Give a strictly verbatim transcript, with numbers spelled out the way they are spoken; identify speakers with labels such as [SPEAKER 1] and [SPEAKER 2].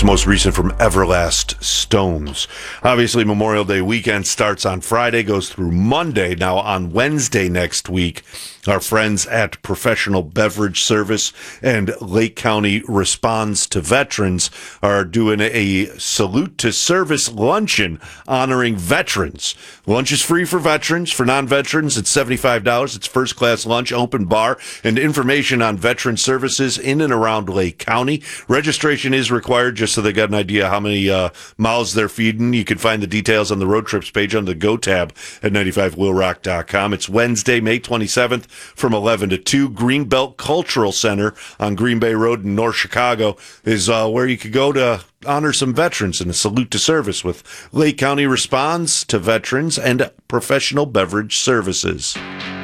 [SPEAKER 1] This most recent from Everlast Stones. Obviously, Memorial Day weekend starts on Friday, goes through Monday. Now, on Wednesday next week, our friends at Professional Beverage Service and Lake County Responds to Veterans are doing a salute to service luncheon honoring veterans. Lunch is free for veterans. For non-veterans, it's seventy-five dollars. It's first-class lunch, open bar, and information on veteran services in and around Lake County. Registration is required just so they got an idea how many uh, mouths they're feeding. You can find the details on the road trips page on the Go tab at ninety-five will rock dot com. It's Wednesday, May twenty-seventh from eleven to two. Greenbelt Cultural Center on Green Bay Road in North Chicago is uh, where you could go to honor some veterans and a salute to service with Lake County Responds to Veterans and Professional Beverage Services.